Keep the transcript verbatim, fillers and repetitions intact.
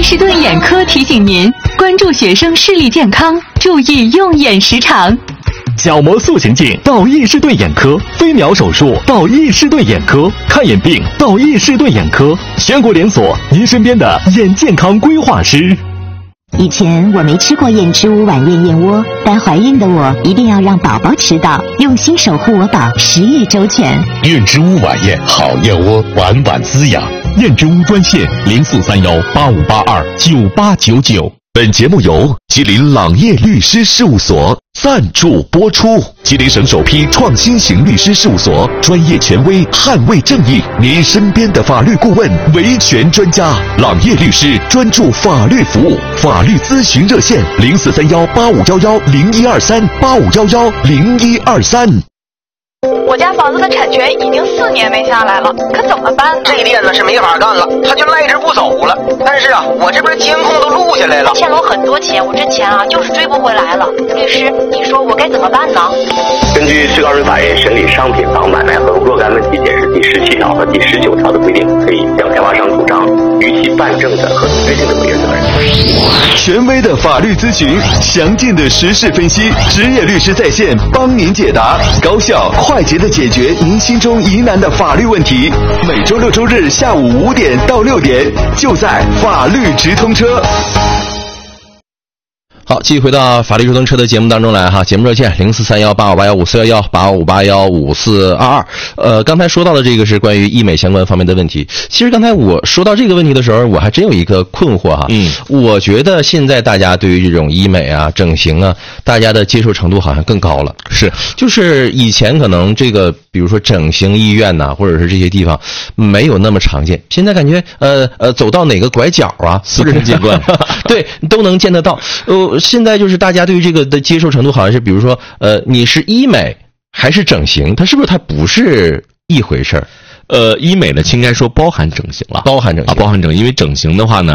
士顿眼科提醒您关注学生视力健康，注意用眼时长。 角膜塑形镜到易士顿眼科，飞秒手术到易士顿眼科，看眼病到易士顿眼科，全国连锁，您身边的眼健康规划师。 以前我没吃过燕之屋晚宴燕窝，但怀孕的我一定要让宝宝吃到，用心守护我宝，食欲周全。 燕之屋晚宴好燕窝，晚晚滋养。燕之屋专线零四三幺八五八二九八九九。本节目由吉林朗业律师事务所赞助播出。吉林省首批创新型律师事务所，专业权威，捍卫正义，您身边的法律顾问，维权专家。朗业律师专注法律服务，法律咨询热线零四三幺八五幺幺零一二三八五幺幺零一二三。 我家房子的产权已经四年没下来了，可怎么办呢？ 这店呢是没法干了，他就赖着不走了。但是啊，我这边监控都录下来了， 欠了我很多钱，我这钱啊就是追不回来了。律师，你说我该怎么办呢？ 根据最高人民法院审理商品房买卖和若干问题解释第十七条和第十九条的规定，可以向开发商主张逾期办证的合同约定的违约责任。 权威的法律咨询，详尽的时事分析，职业律师在线帮您解答，高效快捷的解决您心中疑难的法律问题。每周六周日下午五点到六点，就在法律直通车。 好，继续回到法律直通车的节目当中来哈，节目热线零四三幺八五八幺五四幺幺八五八幺五四二二。呃，刚才说到的这个是关于医美相关方面的问题。其实刚才我说到这个问题的时候，我还真有一个困惑哈。嗯，我觉得现在大家对于这种医美啊、整形啊，大家的接受程度好像更高了。是，就是以前可能这个，比如说整形医院呐、啊，或者是这些地方没有那么常见。现在感觉呃呃，走到哪个拐角啊， 司空见惯， 对，都能见得到。呃。现在就是大家对于这个的接受程度好像是，比如说，呃，你是医美还是整形？它是不是它不是一回事儿？ 呃，医美呢，应该说包含整形了， 包含整形啊，包含整形。因为整形的话呢，